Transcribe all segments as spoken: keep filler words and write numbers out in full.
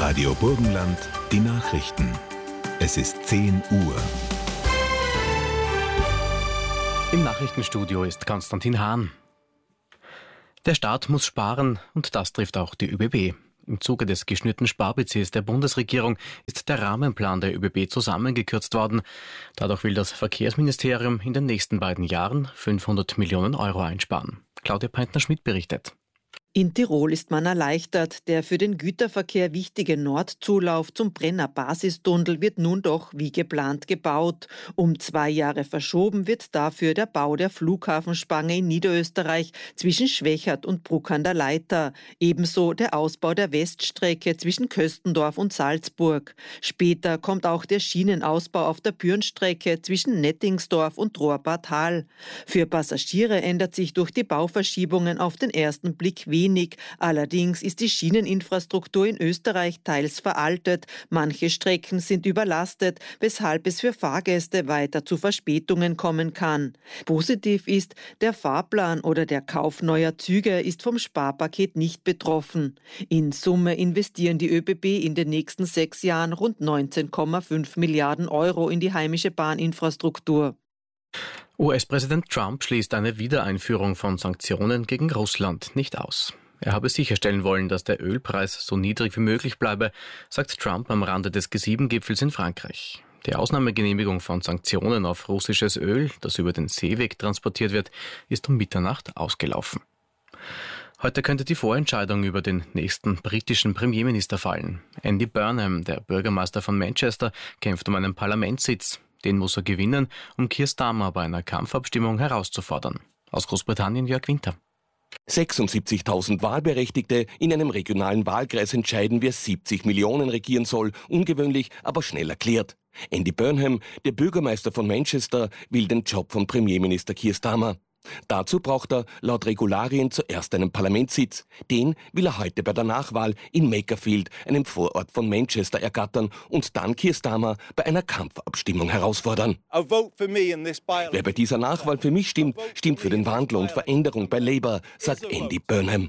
Radio Burgenland, die Nachrichten. Es ist zehn Uhr. Im Nachrichtenstudio ist Konstantin Hahn. Der Staat muss sparen und das trifft auch die ÖBB. Im Zuge des geschnürten Sparbudgets der Bundesregierung ist der Rahmenplan der ÖBB zusammengekürzt worden. Dadurch will das Verkehrsministerium in den nächsten beiden Jahren fünfhundert Millionen Euro einsparen. Claudia Peintner-Schmidt berichtet. In Tirol ist man erleichtert. Der für den Güterverkehr wichtige Nordzulauf zum Brenner Basistunnel wird nun doch wie geplant gebaut. Um zwei Jahre verschoben wird dafür der Bau der Flughafenspange in Niederösterreich zwischen Schwechat und Bruck an der Leitha. Ebenso der Ausbau der Weststrecke zwischen Köstendorf und Salzburg. Später kommt auch der Schienenausbau auf der Bürnstrecke zwischen Nettingsdorf und Rohrbad Hall. Für Passagiere ändert sich durch die Bauverschiebungen auf den ersten Blick wenig. Allerdings ist die Schieneninfrastruktur in Österreich teils veraltet. Manche Strecken sind überlastet, weshalb es für Fahrgäste weiter zu Verspätungen kommen kann. Positiv ist, der Fahrplan oder der Kauf neuer Züge ist vom Sparpaket nicht betroffen. In Summe investieren die ÖBB in den nächsten sechs Jahren rund neunzehn Komma fünf Milliarden Euro in die heimische Bahninfrastruktur. U S-Präsident Trump schließt eine Wiedereinführung von Sanktionen gegen Russland nicht aus. Er habe sicherstellen wollen, dass der Ölpreis so niedrig wie möglich bleibe, sagt Trump am Rande des G sieben Gipfels in Frankreich. Die Ausnahmegenehmigung von Sanktionen auf russisches Öl, das über den Seeweg transportiert wird, ist um Mitternacht ausgelaufen. Heute könnte die Vorentscheidung über den nächsten britischen Premierminister fallen. Andy Burnham, der Bürgermeister von Manchester, kämpft um einen Parlamentssitz. Den muss er gewinnen, um Keir Starmer bei einer Kampfabstimmung herauszufordern. Aus Großbritannien Jörg Winter. sechsundsiebzigtausend Wahlberechtigte in einem regionalen Wahlkreis entscheiden, wer siebzig Millionen regieren soll. Ungewöhnlich, aber schnell erklärt. Andy Burnham, der Bürgermeister von Manchester, will den Job von Premierminister Keir Starmer. Dazu braucht er laut Regularien zuerst einen Parlamentssitz. Den will er heute bei der Nachwahl in Makerfield, einem Vorort von Manchester, ergattern und dann Keir Starmer bei einer Kampfabstimmung herausfordern. Wer bei dieser Nachwahl für mich stimmt, stimmt für den Wandel und Veränderung bei Labour, sagt Andy Burnham.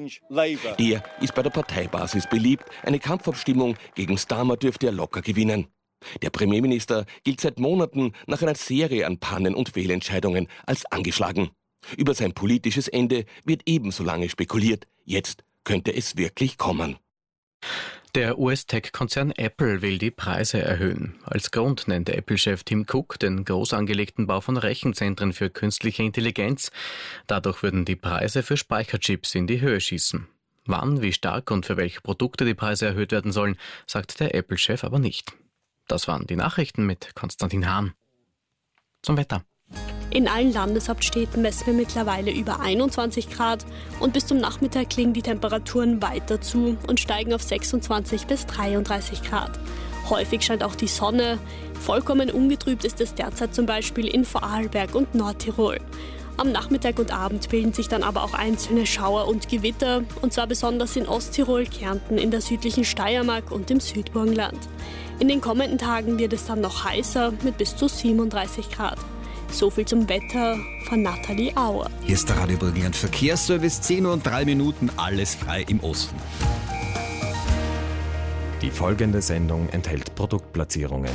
Er ist bei der Parteibasis beliebt. Eine Kampfabstimmung gegen Starmer dürfte er locker gewinnen. Der Premierminister gilt seit Monaten nach einer Serie an Pannen und Fehlentscheidungen als angeschlagen. Über sein politisches Ende wird ebenso lange spekuliert. Jetzt könnte es wirklich kommen. Der U S-Tech-Konzern Apple will die Preise erhöhen. Als Grund nennt der Apple-Chef Tim Cook den groß angelegten Bau von Rechenzentren für künstliche Intelligenz. Dadurch würden die Preise für Speicherchips in die Höhe schießen. Wann, wie stark und für welche Produkte die Preise erhöht werden sollen, sagt der Apple-Chef aber nicht. Das waren die Nachrichten mit Konstantin Hahn. Zum Wetter. In allen Landeshauptstädten messen wir mittlerweile über einundzwanzig Grad und bis zum Nachmittag legen die Temperaturen weiter zu und steigen auf sechsundzwanzig bis dreiunddreißig Grad. Häufig scheint auch die Sonne. Vollkommen ungetrübt ist es derzeit zum Beispiel in Vorarlberg und Nordtirol. Am Nachmittag und Abend bilden sich dann aber auch einzelne Schauer und Gewitter, und zwar besonders in Osttirol, Kärnten, in der südlichen Steiermark und im Südburgenland. In den kommenden Tagen wird es dann noch heißer mit bis zu siebenunddreißig Grad. So viel zum Wetter von Nathalie Auer. Hier ist der Radio Burgenland Verkehrsservice, zehn Uhr und drei Minuten, alles frei im Osten. Die folgende Sendung enthält Produktplatzierungen.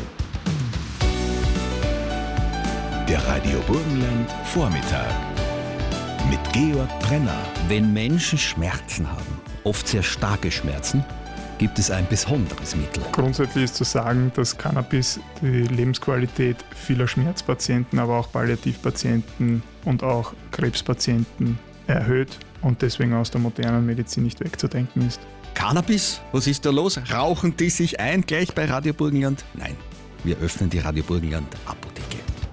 Der Radio Burgenland Vormittag mit Georg Brenner. Wenn Menschen Schmerzen haben, oft sehr starke Schmerzen, gibt es ein besonderes Mittel. Grundsätzlich ist zu sagen, dass Cannabis die Lebensqualität vieler Schmerzpatienten, aber auch Palliativpatienten und auch Krebspatienten erhöht und deswegen aus der modernen Medizin nicht wegzudenken ist. Cannabis? Was ist da los? Rauchen die sich ein gleich bei Radio Burgenland? Nein, wir öffnen die Radio Burgenland Apotheke.